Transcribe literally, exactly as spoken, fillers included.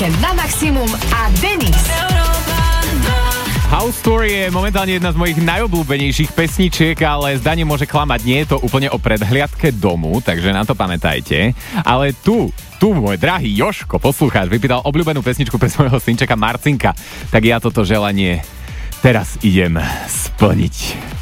Víkend na maximum a Denis. House Tour je momentálne jedna z mojich najobľúbenejších pesničiek, ale zdanie môže klamať. Nie je to úplne o predhliadke domu, takže na to pamätajte. Ale tu, tu môj drahý Jožko, poslucháč, vypýtal obľúbenú pesničku pre svojho synčeka Marcinka. Tak ja toto želanie teraz idem splniť.